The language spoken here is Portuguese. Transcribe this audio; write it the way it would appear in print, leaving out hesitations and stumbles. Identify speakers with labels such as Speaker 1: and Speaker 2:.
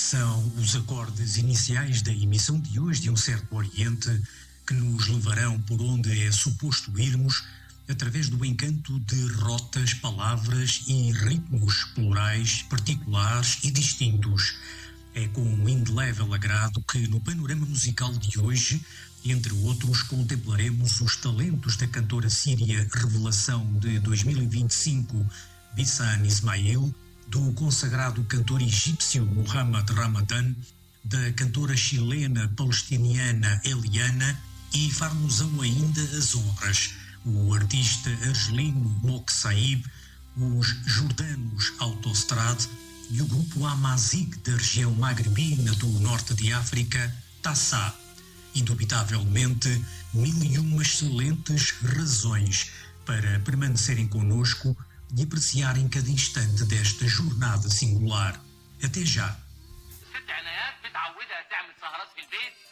Speaker 1: São os acordes iniciais da emissão de hoje de Um Certo Oriente que nos levarão por onde é suposto irmos através do encanto de rotas, palavras e ritmos plurais, particulares e distintos. É com um indelével agrado que no panorama musical de hoje, entre outros, contemplaremos os talentos da cantora síria Revelação de 2025, Bissan Ismail, do consagrado cantor egípcio Muhammad Ramadan, da cantora chilena palestiniana Eliana e far-nos-ão ainda as honras o artista argelino Mokssaib, os jordanos Autostrad e o grupo Amazigh da região magrebina do norte de África, Tassá. Indubitavelmente, mil e uma excelentes razões para permanecerem connosco e apreciarem cada instante desta jornada singular. Até já!